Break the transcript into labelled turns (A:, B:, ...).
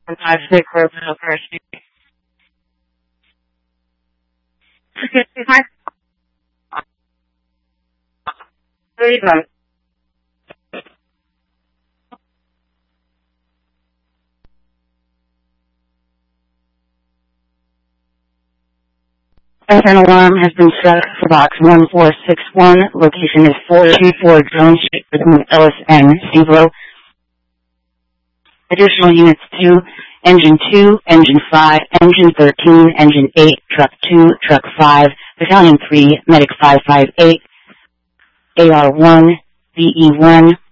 A: 156 Roosevelt First. An alarm has been set for box 1461. Location is 424 Jones Street between Ellis and Stevelo. Additional units 2, Engine 2, Engine 5, Engine 13, Engine 8, Truck 2, Truck 5, Battalion 3, Medic 558, AR 1, VE 1,